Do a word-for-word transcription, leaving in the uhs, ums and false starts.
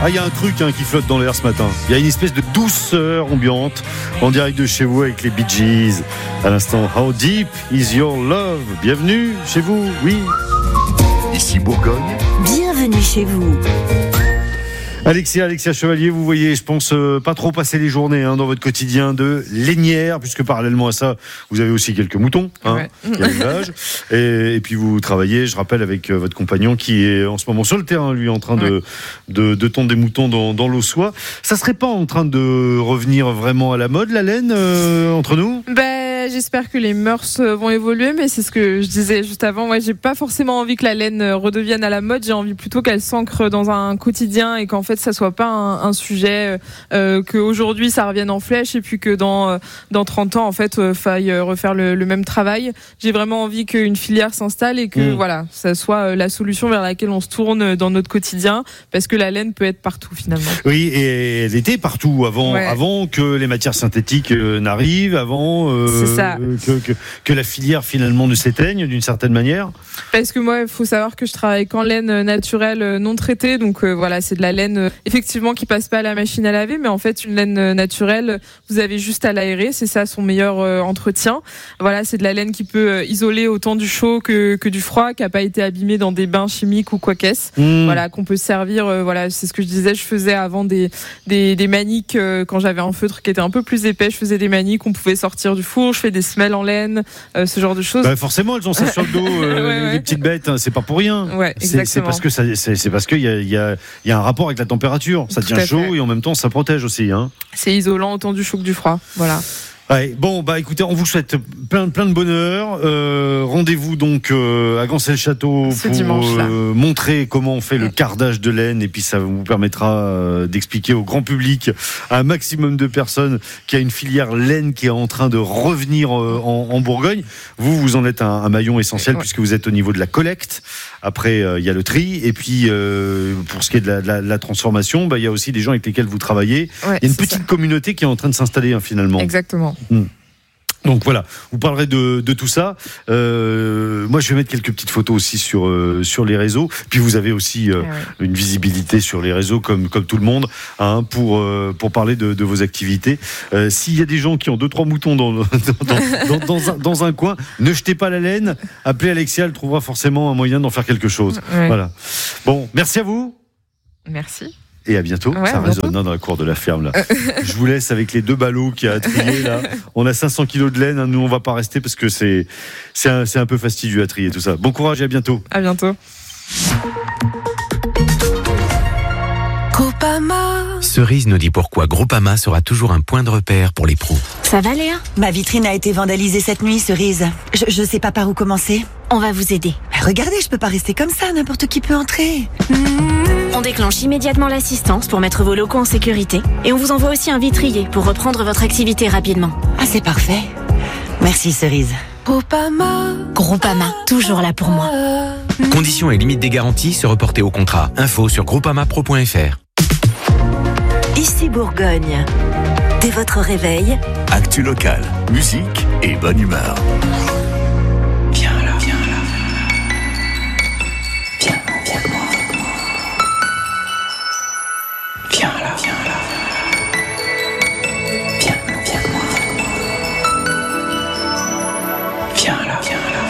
Ah, il y a un truc hein, qui flotte dans l'air ce matin. Il y a une espèce de douceur ambiante en direct de chez vous avec les Bee Gees. À l'instant, How Deep Is Your Love? Bienvenue chez vous, oui. Ici Bourgogne. Bienvenue chez vous. Alexia, Alexia Chevalier, vous voyez, je pense euh, pas trop passer les journées hein, dans votre quotidien de lainière, puisque parallèlement à ça, vous avez aussi quelques moutons, hein, ouais. qui a l'âge. Et, et puis vous travaillez, je rappelle, avec euh, votre compagnon qui est en ce moment sur le terrain, lui, en train de, ouais. de, de tondre des moutons dans, dans l'Aussois. Ça serait pas en train de revenir vraiment à la mode, la laine, euh, entre nous? Ben, j'espère que les mœurs vont évoluer, mais c'est ce que je disais juste avant. Moi, j'ai pas forcément envie que la laine redevienne à la mode. J'ai envie plutôt qu'elle s'ancre dans un quotidien et qu'en fait, ça soit pas un, un sujet euh, qu'aujourd'hui ça revienne en flèche et puis que dans euh, dans trente ans en fait euh, faille refaire le, le même travail. J'ai vraiment envie qu'une filière s'installe et que mmh. voilà, ça soit la solution vers laquelle on se tourne dans notre quotidien, parce que la laine peut être partout finalement. Oui, et elle était partout avant ouais. avant que les matières synthétiques euh, n'arrivent, avant euh, C'est ça. Que, que que la filière finalement ne s'éteigne d'une certaine manière. Parce que moi, il faut savoir que je travaille qu'en laine naturelle non traitée, donc euh, voilà, c'est de la laine euh, effectivement qui passe pas à la machine à laver, mais en fait une laine naturelle, vous avez juste à l'aérer, c'est ça son meilleur euh, entretien. Voilà, c'est de la laine qui peut euh, isoler autant du chaud que que du froid, qui a pas été abîmée dans des bains chimiques ou quoi qu'est-ce. Mmh. Voilà, qu'on peut servir. Euh, voilà, c'est ce que je disais. Je faisais avant des des, des maniques euh, quand j'avais un feutre qui était un peu plus épais. Je faisais des maniques, on pouvait sortir du four. Je fais des semelles en laine, euh, ce genre de choses. Bah forcément, elles ont ça sur le dos, euh, ouais, les, ouais. les petites bêtes. Hein, c'est pas pour rien. Ouais, c'est, c'est parce que ça, c'est, c'est parce qu'il y a il y a il y a un rapport avec la température. Ça devient chaud et en même temps ça protège aussi. Hein. C'est isolant autant du chaud que du froid. Voilà. Ouais, bon, bah écoutez, on vous souhaite plein, plein de bonheur. Euh, rendez-vous donc euh, à Gancel-Château Ce pour euh, montrer comment on fait ouais. le cardage de laine, et puis ça vous permettra euh, d'expliquer au grand public, à un maximum de personnes, qu'il y a une filière laine qui est en train de revenir euh, en, en Bourgogne. Vous, vous en êtes un, un maillon essentiel ouais. puisque vous êtes au niveau de la collecte. Après, il euh, y a le tri, et puis euh, pour ce qui est de la, de la, de la transformation, bah il y a aussi des gens avec lesquels vous travaillez. Il ouais, y a une petite ça. communauté qui est en train de s'installer hein, finalement. Exactement. Mmh. Donc voilà, vous parlerez de, de tout ça. Euh, moi, je vais mettre quelques petites photos aussi sur euh, sur les réseaux. Puis vous avez aussi euh, ah ouais. une visibilité sur les réseaux comme comme tout le monde, hein, pour euh, pour parler de, de vos activités. Euh, s'il y a des gens qui ont deux trois moutons dans dans, dans, dans, dans, un, dans un coin, ne jetez pas la laine. Appelez Alexia, elle trouvera forcément un moyen d'en faire quelque chose. Ouais. Voilà. Bon, merci à vous. Merci. Et à bientôt. Ouais, ça résonne dans la cour de la ferme là. Je vous laisse avec les deux ballots qu'il y a à trier là. On a cinq cents kilos de laine. Hein. Nous, on va pas rester parce que c'est c'est un, c'est un peu fastidieux à trier tout ça. Bon courage et à bientôt. À bientôt. Groupama. Cerise nous dit pourquoi Groupama sera toujours un point de repère pour les pros. Ça va, Léa? Ma vitrine a été vandalisée cette nuit, Cerise. Je, je sais pas par où commencer. On va vous aider. Regardez, je peux pas rester comme ça, n'importe qui peut entrer. On décllenche immédiatement l'assistance pour mettre vos locaux en sécurité. Et on vous envoie aussi un vitrier pour reprendre votre activité rapidement. Ah, c'est parfait. Merci, Cerise. Groupama. Groupama, toujours là pour moi. Conditions et limites des garanties se reporter au contrat. Info sur groupamapro point f r. Ici Bourgogne. Dès votre réveil, actu local, musique et bonne humeur.